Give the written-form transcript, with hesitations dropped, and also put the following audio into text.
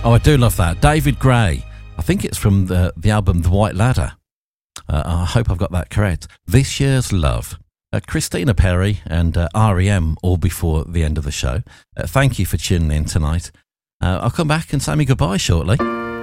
Oh, I do love that. David Gray. I think it's from the album The White Ladder. I hope I've got that correct. This Year's Love. Christina Perri and R.E.M. all before the end of the show. Thank you for tuning in tonight. I'll come back and say me goodbye shortly.